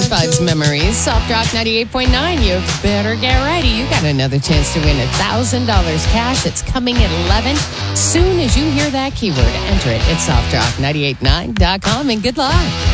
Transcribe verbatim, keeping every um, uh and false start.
five's Memories. Soft Rock ninety-eight point nine. You better get ready. You got another chance to win one thousand dollars cash. It's coming at eleven. Soon as you hear that keyword, enter it at soft rock nine eight nine dot com and good luck.